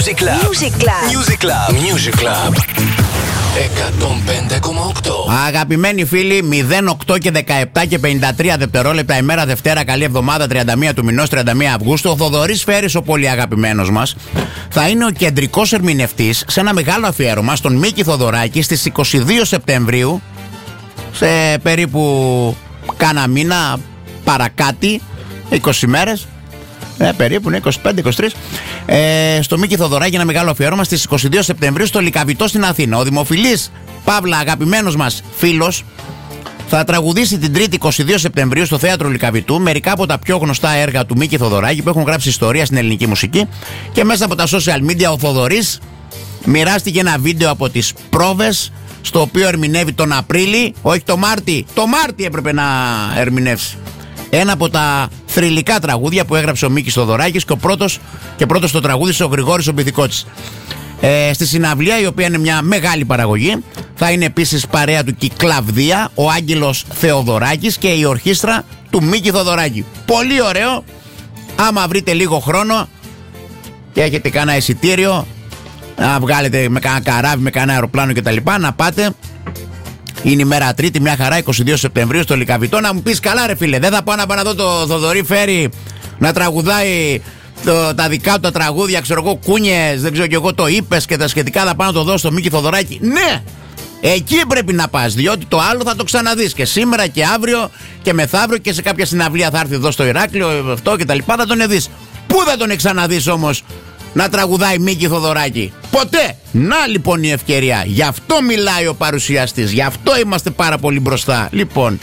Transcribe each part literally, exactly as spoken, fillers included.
Music Club. Music Club. Music Club. Music Club. εκατόν πέντε κόμμα οκτώ. Αγαπημένοι φίλοι, μηδέν οκτώ και δεκαεπτά και πενήντα τρία δευτερόλεπτα ημέρα Δευτέρα, καλή εβδομάδα, τριάντα μία του μηνός, τριάντα μία Αυγούστου. Ο Θοδωρής Φέρης, ο πολύ αγαπημένος μας, θα είναι ο κεντρικός ερμηνευτής σε ένα μεγάλο αφιέρωμα στον Μίκη Θοδωράκη στις είκοσι δύο Σεπτεμβρίου, σε περίπου κάνα μήνα παρακάτι, είκοσι μέρες. Ε, περίπου, ναι, είκοσι πέντε είκοσι τρία. Ε, στο Μίκη Θοδωράκη, ένα μεγάλο αφιέρωμα στις είκοσι δύο Σεπτεμβρίου στο Λυκαβητό στην Αθήνα. Ο δημοφιλής Παύλα, αγαπημένος μας φίλος, θα τραγουδήσει την Τρίτη είκοσι δύο Σεπτεμβρίου στο Θέατρο Λυκαβητού μερικά από τα πιο γνωστά έργα του Μίκη Θοδωράκη που έχουν γράψει ιστορία στην ελληνική μουσική. Και μέσα από τα social media ο Θοδωρής μοιράστηκε ένα βίντεο από τις πρόβες, στο οποίο ερμηνεύει τον Απρίλη, όχι το Μάρτι. Το Μάρτι έπρεπε να ερμηνεύσει. Ένα από τα θρυλικά τραγούδια που έγραψε ο Μίκης Θοδωράκης και ο πρώτος και πρώτος το τραγούδισε ο Γρηγόρης ο Μπηθικότσης. Ε, στη συναυλία, η οποία είναι μια μεγάλη παραγωγή, θα είναι επίσης παρέα του Κυκλαβδία, ο Άγγελος Θεοδωράκης και η ορχήστρα του Μίκη Θοδωράκη. Πολύ ωραίο. Άμα βρείτε λίγο χρόνο και έχετε κανένα εισιτήριο, να βγάλετε με κανένα καράβι, με κανένα αεροπλάνο κτλ., να πάτε. Είναι η μέρα Τρίτη, μια χαρά, είκοσι δύο Σεπτεμβρίου στο Λυκαβητό. Να μου πεις, καλά ρε φίλε, δεν θα πάω να πάω να δω το Θοδωρή Φέρη να τραγουδάει το, τα δικά του τα τραγούδια, ξέρω εγώ, κούνιες, δεν ξέρω κι εγώ, το είπες και τα σχετικά, θα πάω να το δω στο Μίκη Θοδωράκη. Ναι! Εκεί πρέπει να πας, διότι το άλλο θα το ξαναδείς και σήμερα και αύριο και μεθαύριο και σε κάποια συναυλία θα έρθει εδώ στο Ηράκλειο, αυτό και τα λοιπά, θα τον δεις. Πού θα τον ξαναδείς όμως να τραγουδάει Μίκη Θοδωράκη? Ποτέ. Να λοιπόν η ευκαιρία. Γι' αυτό μιλάει ο παρουσιαστής. Γι' αυτό είμαστε πάρα πολύ μπροστά. Λοιπόν,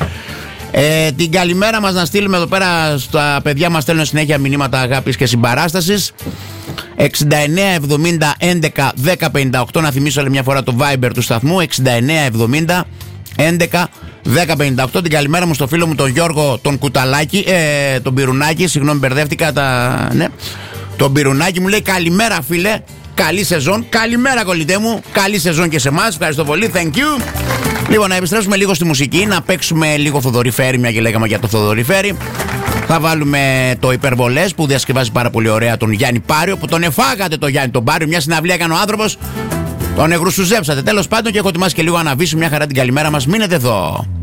ε, την καλημέρα μας να στείλουμε εδώ πέρα στα παιδιά μας, στέλνουν συνέχεια μηνύματα αγάπης και συμπαράστασης. εξήντα εννέα εβδομήντα έντεκα δέκα πενήντα οκτώ. Να θυμίσω άλλη μια φορά το Viber του σταθμού, εξήντα εννέα εβδομήντα έντεκα δέκα πενήντα οκτώ. Την καλημέρα μου στο φίλο μου τον Γιώργο τον Κουταλάκη, ε, τον Πυρουνάκη, συγγνώμη μπερδεύτηκα τα... ναι. Τον Πυρουνάκη μου λέει καλημέρα φίλε, καλή σεζόν. Καλημέρα κολλητέ μου, καλή σεζόν και σε εμάς. Ευχαριστώ πολύ, thank you. Λοιπόν, να επιστρέψουμε λίγο στη μουσική, να παίξουμε λίγο Θοδωρή Φέρη, μια και λέγαμε για το Θοδωρή Φέρη. Θα βάλουμε το Υπερβολές που διασκευάζει πάρα πολύ ωραία τον Γιάννη Πάριο, που τον εφάγατε το Γιάννη τον Πάριο. Μια συναυλία έκανε ο άνθρωπος, τον εγρουσουζέψατε. Τέλος πάντων, και έχω ετοιμάσει και λίγο αναβίσου, μια χαρά την καλημέρα μας. Μείνετε εδώ.